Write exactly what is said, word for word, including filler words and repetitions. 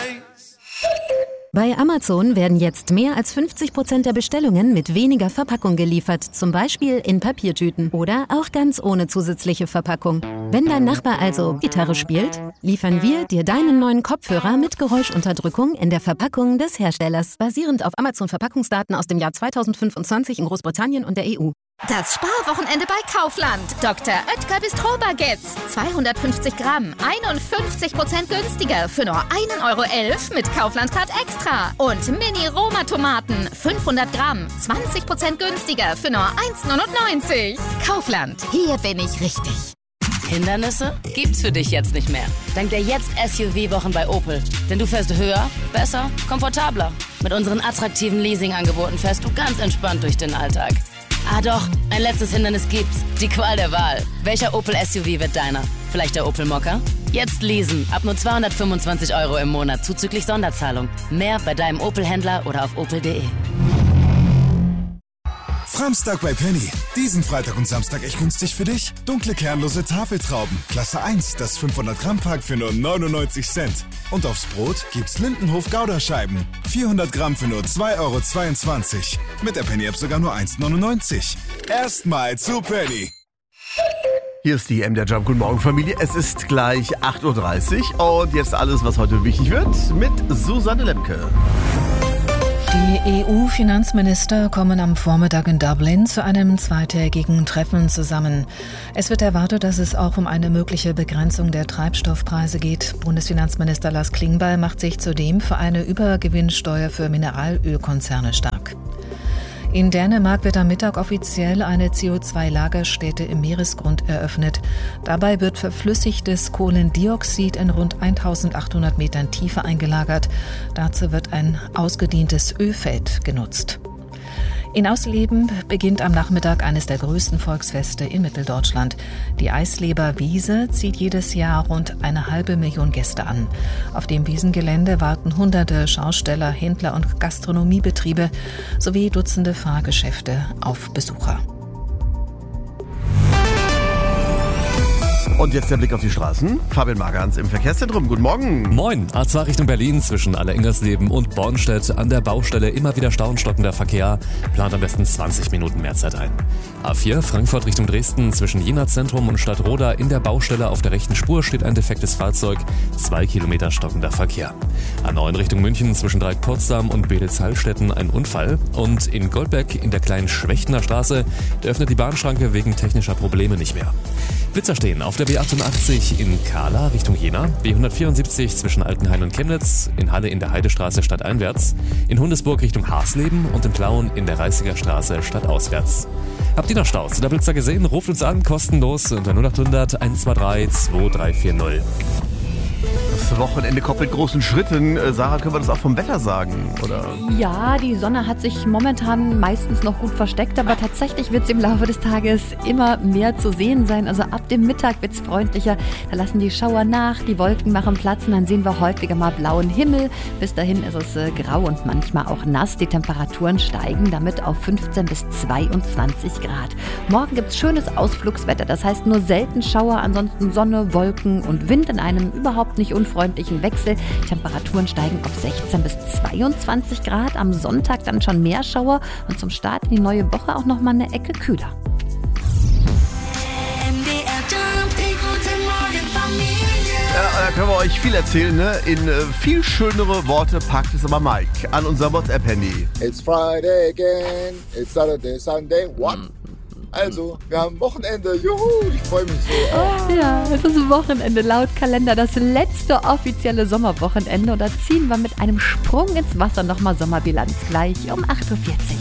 Bei Amazon werden jetzt mehr als fünfzig Prozent der Bestellungen mit weniger Verpackung geliefert, zum Beispiel in Papiertüten oder auch ganz ohne zusätzliche Verpackung. Wenn dein Nachbar also Gitarre spielt, liefern wir dir deinen neuen Kopfhörer mit Geräuschunterdrückung in der Verpackung des Herstellers, basierend auf Amazon-Verpackungsdaten aus dem Jahr zweitausendfünfundzwanzig in Großbritannien und der E U. Das Sparwochenende bei Kaufland. Doktor Oetker Bistro Baguettes. zweihundertfünfzig Gramm, einundfünfzig Prozent günstiger für nur ein Euro elf mit Kaufland-Card Extra. Und Mini-Roma-Tomaten, fünfhundert Gramm, zwanzig Prozent günstiger für nur eins neunundneunzig. Kaufland, hier bin ich richtig. Hindernisse gibt's für dich jetzt nicht mehr. Dank der jetzt S U V-Wochen bei Opel. Denn du fährst höher, besser, komfortabler. Mit unseren attraktiven Leasing-Angeboten fährst du ganz entspannt durch den Alltag. Ah doch, ein letztes Hindernis gibt's. Die Qual der Wahl. Welcher Opel S U V wird deiner? Vielleicht der Opel Mokka? Jetzt leasen. Ab nur zweihundertfünfundzwanzig Euro im Monat zuzüglich Sonderzahlung. Mehr bei deinem Opel-Händler oder auf opel punkt de. Framstag bei Penny. Diesen Freitag und Samstag echt günstig für dich. Dunkle kernlose Tafeltrauben. Klasse eins, das fünfhundert Gramm Pack für nur neunundneunzig Cent. Und aufs Brot gibt's Lindenhof Gouda-Scheiben. vierhundert Gramm für nur zwei Euro zweiundzwanzig. Mit der Penny-App sogar nur eins neunundneunzig. Erstmal zu Penny. Hier ist die M D R Jump. Guten Morgen, Familie. Es ist gleich acht Uhr dreißig und jetzt alles, was heute wichtig wird, mit Susanne Lemke. Die E U-Finanzminister kommen am Vormittag in Dublin zu einem zweitägigen Treffen zusammen. Es wird erwartet, dass es auch um eine mögliche Begrenzung der Treibstoffpreise geht. Bundesfinanzminister Lars Klingbeil macht sich zudem für eine Übergewinnsteuer für Mineralölkonzerne stark. In Dänemark wird am Mittag offiziell eine C O zwei Lagerstätte im Meeresgrund eröffnet. Dabei wird verflüssigtes Kohlendioxid in rund eintausendachthundert Metern Tiefe eingelagert. Dazu wird ein ausgedehntes Ölfeld genutzt. In Ausleben beginnt am Nachmittag eines der größten Volksfeste in Mitteldeutschland. Die Eisleber Wiese zieht jedes Jahr rund eine halbe Million Gäste an. Auf dem Wiesengelände warten hunderte Schausteller, Händler und Gastronomiebetriebe sowie Dutzende Fahrgeschäfte auf Besucher. Und jetzt der Blick auf die Straßen. Fabian Margans im Verkehrszentrum. Guten Morgen. Moin. A zwei Richtung Berlin zwischen Aller-Ingersleben und Bornstedt. An der Baustelle immer wieder Stau und stockender Verkehr. Plant am besten zwanzig Minuten mehr Zeit ein. A vier Frankfurt Richtung Dresden zwischen Jena Zentrum und Stadtroda. In der Baustelle auf der rechten Spur steht ein defektes Fahrzeug. Zwei Kilometer stockender Verkehr. A neun Richtung München zwischen Dreieck-Potsdam und Bedels-Heilstätten ein Unfall. Und in Goldberg in der kleinen Schwächtener Straße da öffnet die Bahnschranke wegen technischer Probleme nicht mehr. Blitzer stehen auf der B achtundachtzig in Kahla Richtung Jena, B hundertvierundsiebzig zwischen Altenhain und Chemnitz, in Halle in der Heidestraße stadteinwärts, in Hundesburg Richtung Harsleben und in Plauen in der Reißiger Straße stadtauswärts. Habt ihr noch Staus? Der Blitzer gesehen? Ruft uns an, kostenlos unter null acht hundert eins zwei drei zwei drei vier null. Das Wochenende kommt mit großen Schritten. Äh, Sarah, können wir das auch vom Wetter sagen, oder? Ja, die Sonne hat sich momentan meistens noch gut versteckt, aber tatsächlich wird es im Laufe des Tages immer mehr zu sehen sein. Also ab dem Mittag wird es freundlicher. Da lassen die Schauer nach, die Wolken machen Platz und dann sehen wir häufiger mal blauen Himmel. Bis dahin ist es äh, grau und manchmal auch nass. Die Temperaturen steigen damit auf fünfzehn bis zweiundzwanzig Grad. Morgen gibt es schönes Ausflugswetter, das heißt nur selten Schauer, ansonsten Sonne, Wolken und Wind in einem überhaupt nicht unfreundlichen Wechsel. Temperaturen steigen auf sechzehn bis zweiundzwanzig Grad. Am Sonntag dann schon mehr Schauer und zum Start in die neue Woche auch noch mal eine Ecke kühler. Ja, da können wir euch viel erzählen, ne? In äh, viel schönere Worte packt es aber Mike an unser WhatsApp-Handy. It's Friday again, it's Saturday, Sunday, what? Also, wir haben Wochenende, juhu, ich freue mich so. Oh, ja, es ist Wochenende laut Kalender, das letzte offizielle Sommerwochenende und da ziehen wir mit einem Sprung ins Wasser nochmal Sommerbilanz gleich um acht Uhr vierzig.